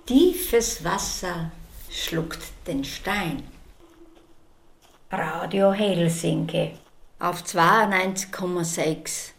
Tiefes Wasser schluckt den Stein. Radio Helsinki Auf 92,6